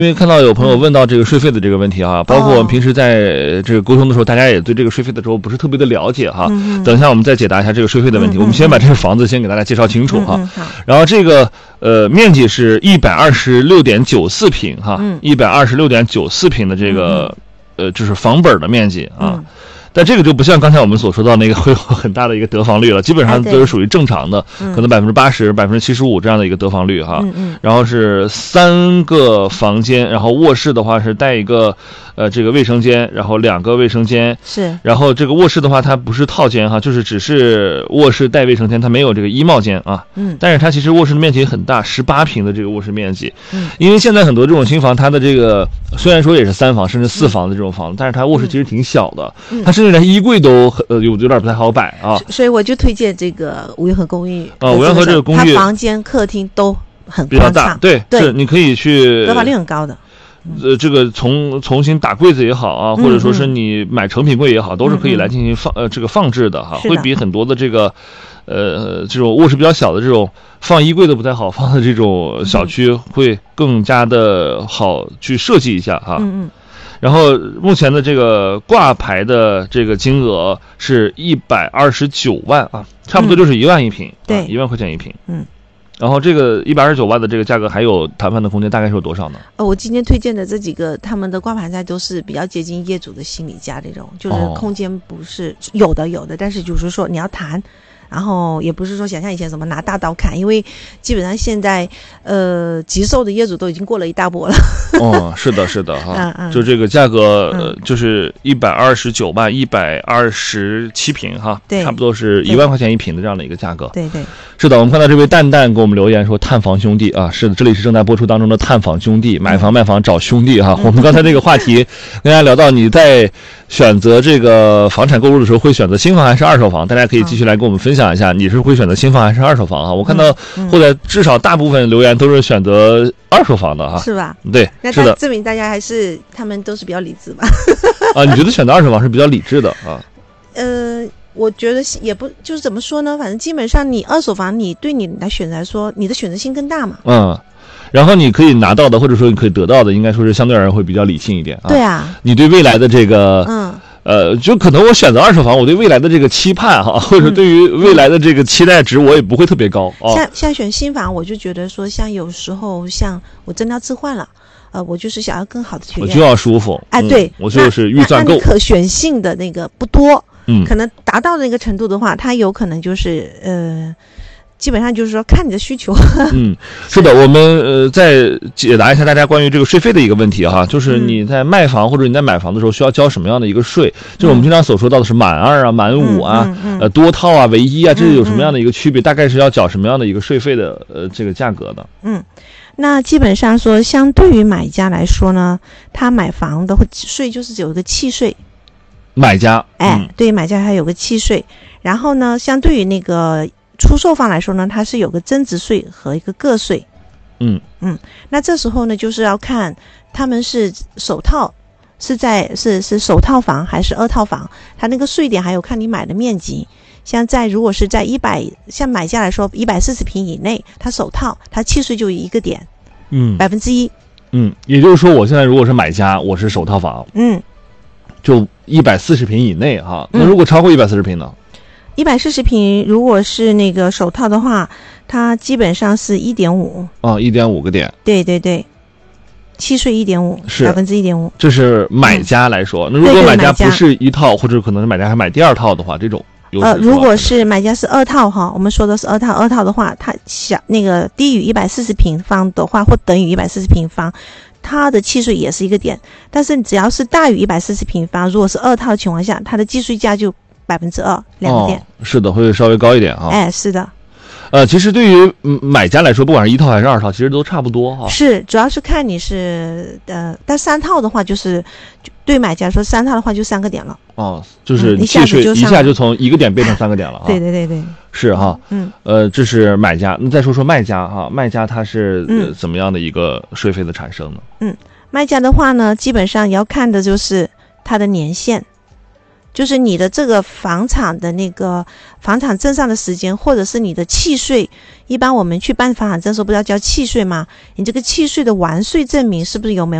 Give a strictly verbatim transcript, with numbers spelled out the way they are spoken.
因为看到有朋友问到这个税费的这个问题哈，包括我们平时在这个沟通的时候，大家也对这个税费的时候不是特别的了解哈。 嗯、 等一下我们再解答一下这个税费的问题。 嗯、 我们先把这个房子先给大家介绍清楚哈。 嗯嗯、 然后这个呃面积是一百二十六点九四平哈，一百二十六点九四平的这个、嗯、呃就是房本的面积啊。嗯，但这个就不像刚才我们所说到那个会有很大的一个得房率了，基本上都是属于正常的， 哎、 可能百分之八十、百分之七十五这样的一个得房率哈。 嗯嗯。 然后是三个房间，然后卧室的话是带一个呃这个卫生间，然后两个卫生间。 是。 然后这个卧室的话，它不是套间哈，就是只是卧室带卫生间，它没有这个衣帽间啊。 嗯。 但是它其实卧室的面积很大，十八平的这个卧室面积。 嗯。 因为现在很多这种新房，它的这个虽然说也是三房甚至四房的这种房子，但是它卧室其实挺小的， 嗯、 它甚至连衣柜都呃有有点不太好摆啊。 所以我就推荐这个五元河公寓啊，五元河这个公寓， 它房间、客厅都很比较大，对， 对， 是你可以去得房率很高的。 呃，这个从重新打柜子也好啊，或者说是你买成品柜也好， 嗯、 都是可以来进行放呃这个放置的哈， 的会比很多的这个呃这种卧室比较小的这种放衣柜都不太好放的这种小区会更加的好去设计一下哈。 嗯嗯。 然后目前的这个挂牌的这个金额是一百二十九万啊，差不多就是一万一平， 嗯、对， 一万块钱一平。 嗯。 然后这个一百二十九万的这个价格还有谈判的空间，大概是有多少呢？ 呃，我今天推荐的这几个，他们的挂牌价都是比较接近业主的心理价，这种就是空间不是、哦、有的有的，但是就是说你要谈。然后也不是说想像以前什么拿大刀砍，因为基本上现在呃急售的业主都已经过了一大波了。 哦，是的，是的哈， 嗯嗯， 就这个价格、呃、就是一百二十九万，一百二十七平哈， 对， 差不多是一万块钱一平的这样的一个价格。 对对， 是的，我们看到这位蛋蛋给我们留言说探房兄弟啊，是的，这里是正在播出当中的探房兄弟，买房卖房找兄弟哈。嗯、我们刚才这个话题跟大家聊到你在选择这个房产购入的时候会选择新房还是二手房，大家可以继续来跟我们分享一下，你是会选择新房还是二手房啊？我看到后来至少大部分留言都是选择二手房的哈， 是吧？ 对， 那是的， 证明大家还是他们都是比较理智吧？ 啊，你觉得选择二手房是比较理智的啊？ 呃，我觉得也不就是怎么说呢？反正基本上你二手房，你对你来选择来说，你的选择性更大嘛。 嗯。然后你可以拿到的，或者说你可以得到的，应该说是相对而言会比较理性一点啊。 对啊， 你对未来的这个， 嗯， 呃，就可能我选择二手房，我对未来的这个期盼哈，或者对于未来的这个期待值，我也不会特别高啊。 像像选新房，我就觉得说，像有时候像我真的要置换了，呃，我就是想要更好的体验， 我就要舒服。 哎，对， 嗯、我就是预算够， 可选性的那个不多， 嗯， 可能达到那个程度的话，它有可能就是呃。基本上就是说看你的需求。 嗯，是的，我们呃再解答一下大家关于这个税费的一个问题哈，就是你在卖房或者你在买房的时候需要交什么样的一个税？嗯、就是我们经常所说到的是满二啊、满五啊、 嗯嗯嗯、 呃多套啊、唯一啊，这是有什么样的一个区别？嗯嗯、大概是要缴什么样的一个税费的呃这个价格呢？ 嗯，那基本上说，相对于买家来说呢，他买房的税就是有一个契税。 买家， 哎， 嗯、 对于买家还有个契税，然后呢，相对于那个。出售方来说呢，它是有个增值税和一个个税。 嗯嗯，那这时候呢，就是要看他们是首套是在是是首套房还是二套房，它那个税点还有看你买的面积。像在如果是在一百，像买家来说一百四十平以内，它首套它契税就一个点， 嗯， 百分之一。 嗯，也就是说，我现在如果是买家，我是首套房， 嗯， 就一百四十平以内哈。那如果超过一百四十平呢？ 一百四十平，如果是那个首套的话，它基本上是一点五啊，一点五个点。 对对对，契税一点五， 是百分之一点五。 这是买家来说， 嗯、 那如果买家不是一套，或者可能是买家还买第二套的话，这种有呃，如果是买家是二套哈，我们说的是二套，二套的话，它小那个低于一百四十平方的话，或等于一百四十平方。它的契税也是一个点，但是只要是大于一百四十平方，如果是二套的情况下，它的计税价就百分之二，两个点、哦。 是的，会稍微高一点啊。 哎，是的。 呃，其实对于买家来说，不管是一套还是二套，其实都差不多哈。 是，主要是看你是呃，但三套的话，就是对买家说，三套的话就三个点了。 哦，就是契税、嗯、一下就从一个点变成三个点了啊。 对对对对， 是哈。 嗯。 呃，这是买家，那再说说卖家哈，卖家他是、呃嗯、怎么样的一个税费的产生呢？ 嗯，卖家的话呢，基本上要看的就是它的年限。 就是你的这个房产的那个房产证上的时间，或者是你的契税。一般我们去办房产证的时候不是要交契税吗？你这个契税的完税证明是不是有没有